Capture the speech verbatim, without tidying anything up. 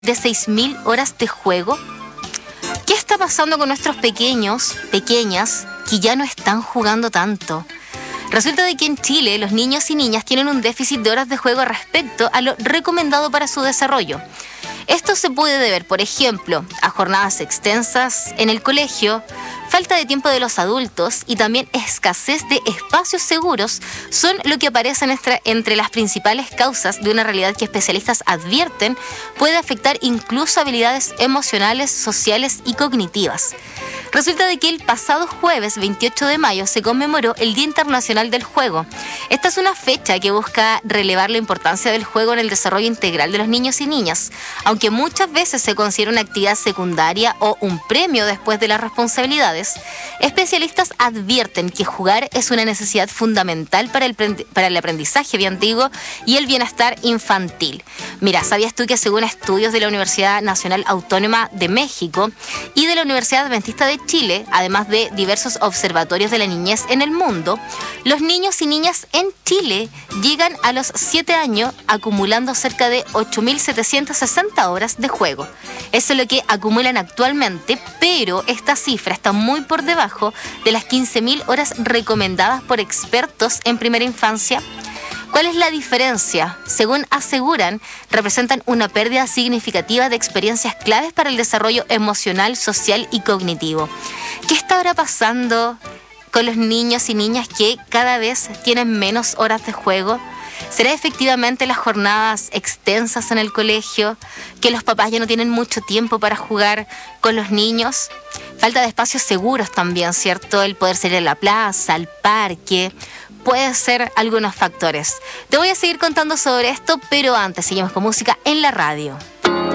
de seis mil horas de juego. ¿Qué está pasando con nuestros pequeños, pequeñas, que ya no están jugando tanto? Resulta de que en Chile los niños y niñas tienen un déficit de horas de juego respecto a lo recomendado para su desarrollo. Esto se puede deber, por ejemplo, a jornadas extensas en el colegio, falta de tiempo de los adultos y también escasez de espacios seguros son lo que aparecen entre las principales causas de una realidad que especialistas advierten puede afectar incluso habilidades emocionales, sociales y cognitivas. Resulta de que el pasado jueves veintiocho de mayo se conmemoró el Día Internacional del Juego. Esta es una fecha que busca relevar la importancia del juego en el desarrollo integral de los niños y niñas, aunque muchas veces se considera una actividad secundaria o un premio después de las responsabilidades. Especialistas advierten que jugar es una necesidad fundamental para el, para el aprendizaje, bien digo, y el bienestar infantil. Mira, ¿sabías tú que según estudios de la Universidad Nacional Autónoma de México y de la Universidad Adventista de Chile, además de diversos observatorios de la niñez en el mundo, los niños y niñas en Chile llegan a los siete años acumulando cerca de ocho mil setecientas sesenta horas de juego? Eso es lo que acumulan actualmente, pero esta cifra está muy por debajo de las quince mil horas recomendadas por expertos en primera infancia. ¿Cuál es la diferencia? Según aseguran, representan una pérdida significativa de experiencias claves para el desarrollo emocional, social y cognitivo. ¿Qué está ahora pasando con los niños y niñas que cada vez tienen menos horas de juego? ¿Será efectivamente las jornadas extensas en el colegio? ¿Que los papás ya no tienen mucho tiempo para jugar con los niños? Falta de espacios seguros también, ¿cierto? El poder salir a la plaza, al parque. Pueden ser algunos factores. Te voy a seguir contando sobre esto, pero antes seguimos con música en la radio.